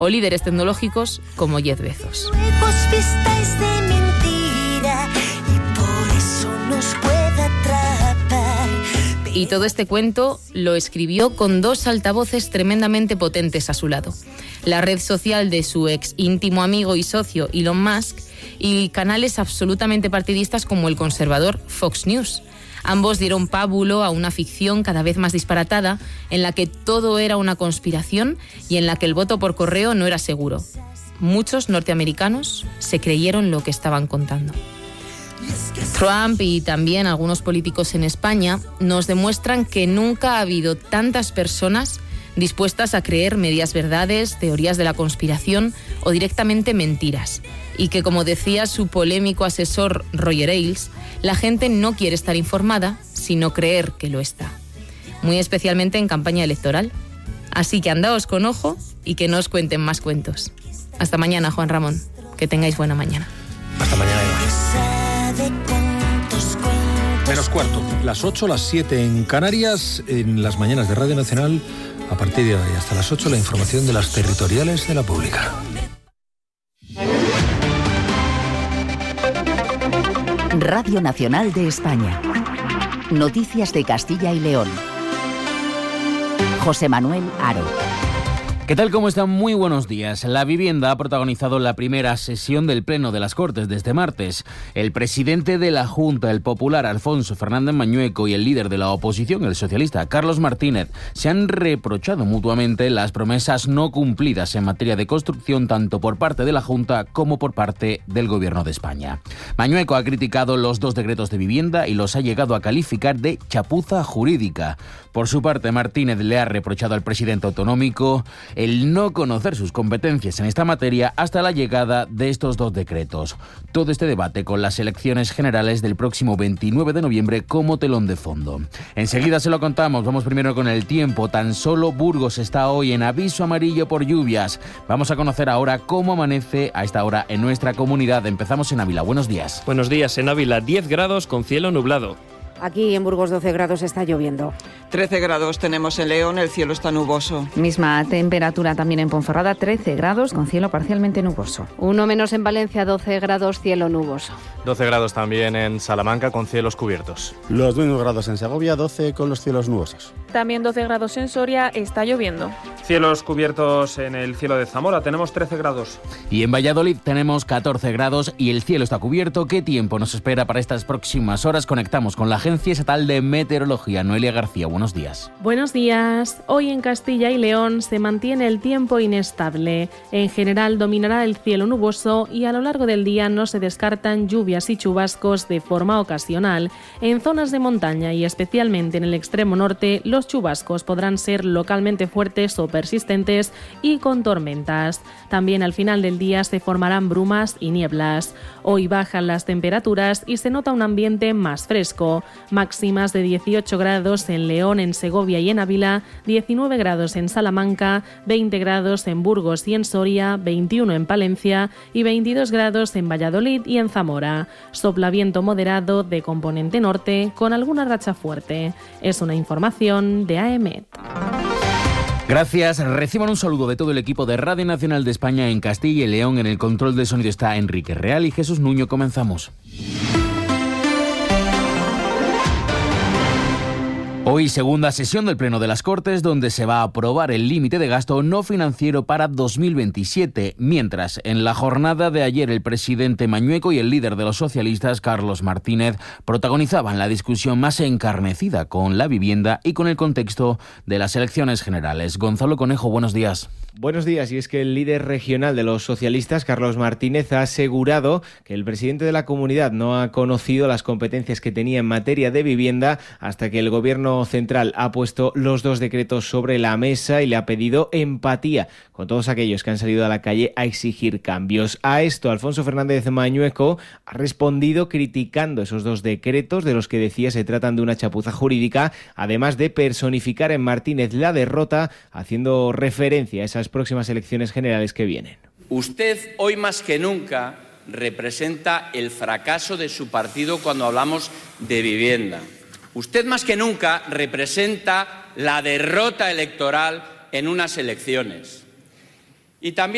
o líderes tecnológicos como Jeff Bezos. Y todo este cuento lo escribió con dos altavoces tremendamente potentes a su lado: la red social de su ex íntimo amigo y socio Elon Musk y canales absolutamente partidistas como el conservador Fox News. Ambos dieron pábulo a una ficción cada vez más disparatada, en la que todo era una conspiración y en la que el voto por correo no era seguro. Muchos norteamericanos se creyeron lo que estaban contando. Trump y también algunos políticos en España nos demuestran que nunca ha habido tantas personas dispuestas a creer medias verdades, teorías de la conspiración o directamente mentiras. Y que, como decía su polémico asesor Roger Ailes, la gente no quiere estar informada, sino creer que lo está. Muy especialmente en campaña electoral. Así que andaos con ojo y que no os cuenten más cuentos. Hasta mañana, Juan Ramón. Que tengáis buena mañana. Hasta mañana, Eva. Menos cuarto, las 8, las 7 en Canarias, en las mañanas de Radio Nacional. A partir de hoy hasta las 8, la información de las territoriales de la pública. Radio Nacional de España. Noticias de Castilla y León. José Manuel Haro. ¿Qué tal? ¿Cómo están? Muy buenos días. La vivienda ha protagonizado la primera sesión del Pleno de las Cortes desde martes. El presidente de la Junta, el popular Alfonso Fernández Mañueco, y el líder de la oposición, el socialista Carlos Martínez, se han reprochado mutuamente las promesas no cumplidas en materia de construcción tanto por parte de la Junta como por parte del Gobierno de España. Mañueco ha criticado los dos decretos de vivienda y los ha llegado a calificar de chapuza jurídica. Por su parte, Martínez le ha reprochado al presidente autonómico el no conocer sus competencias en esta materia hasta la llegada de estos dos decretos. Todo este debate con las elecciones generales del próximo 29 de noviembre como telón de fondo. Enseguida se lo contamos. Vamos primero con el tiempo. Tan solo Burgos está hoy en aviso amarillo por lluvias. Vamos a conocer ahora cómo amanece a esta hora en nuestra comunidad. Empezamos en Ávila. Buenos días. Buenos días. En Ávila, 10 grados con cielo nublado. Aquí en Burgos 12 grados está lloviendo. 13 grados tenemos en León, el cielo está nuboso. Misma temperatura también en Ponferrada, 13 grados con cielo parcialmente nuboso. 1 menos en Valencia, 12 grados, cielo nuboso. 12 grados también en Salamanca con cielos cubiertos. Los mismos grados en Segovia, 12 con los cielos nubosos. También 12 grados en Soria, está lloviendo. Cielos cubiertos en el cielo de Zamora, tenemos 13 grados. Y en Valladolid tenemos 14 grados y el cielo está cubierto. ¿Qué tiempo nos espera para estas próximas horas? Conectamos con la Agencia Estatal de Meteorología. Noelia García, buenos días. Buenos días. Hoy en Castilla y León se mantiene el tiempo inestable. En general dominará el cielo nuboso y a lo largo del día no se descartan lluvias y chubascos de forma ocasional. En zonas de montaña y especialmente en el extremo norte, los chubascos podrán ser localmente fuertes o persistentes y con tormentas. También al final del día se formarán brumas y nieblas. Hoy bajan las temperaturas y se nota un ambiente más fresco. Máximas de 18 grados en León, en Segovia y en Ávila, 19 grados en Salamanca, 20 grados en Burgos y en Soria, 21 en Palencia y 22 grados en Valladolid y en Zamora. Sopla viento moderado de componente norte con alguna racha fuerte. Es una información de AEMET. Gracias. Reciban un saludo de todo el equipo de Radio Nacional de España en Castilla y León. En el control de sonido está Enrique Real y Jesús Nuño. Comenzamos. Hoy segunda sesión del Pleno de las Cortes, donde se va a aprobar el límite de gasto no financiero para 2027, mientras en la jornada de ayer el presidente Mañueco y el líder de los socialistas, Carlos Martínez, protagonizaban la discusión más encarnecida con la vivienda y con el contexto de las elecciones generales. Gonzalo Conejo, buenos días. Buenos días, y es que el líder regional de los socialistas, Carlos Martínez, ha asegurado que el presidente de la comunidad no ha conocido las competencias que tenía en materia de vivienda hasta que el gobierno central ha puesto los dos decretos sobre la mesa y le ha pedido empatía con todos aquellos que han salido a la calle a exigir cambios. A esto, Alfonso Fernández Mañueco ha respondido criticando esos dos decretos, de los que decía se tratan de una chapuza jurídica, además de personificar en Martínez la derrota, haciendo referencia a esas próximas elecciones generales que vienen. Usted, hoy más que nunca, representa el fracaso de su partido cuando hablamos de vivienda. Usted, más que nunca, representa la derrota electoral en unas elecciones. Y también